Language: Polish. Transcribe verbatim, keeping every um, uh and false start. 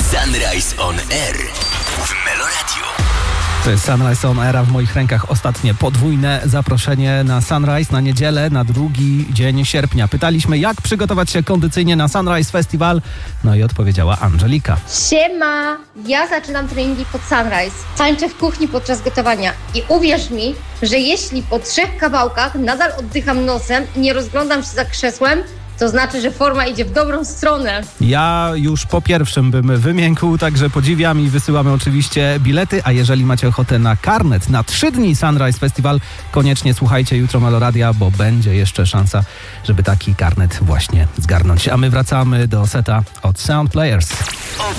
Sunrise on Air w Meloradio. To jest Sunrise on Air, a w moich rękach ostatnie podwójne zaproszenie na Sunrise na niedzielę, na drugi dzień sierpnia. Pytaliśmy, jak przygotować się kondycyjnie na Sunrise Festival, no i odpowiedziała Angelika. Siema, ja zaczynam treningi pod Sunrise. Tańczę w kuchni podczas gotowania i uwierz mi, że jeśli po trzech kawałkach nadal oddycham nosem i nie rozglądam się za krzesłem, to znaczy, że forma idzie w dobrą stronę. Ja już po pierwszym bym wymiękł, także podziwiam i wysyłamy oczywiście bilety, a jeżeli macie ochotę na karnet na trzy dni Sunrise Festival, koniecznie słuchajcie jutro Meloradia, bo będzie jeszcze szansa, żeby taki karnet właśnie zgarnąć. A my wracamy do seta od Sound Players.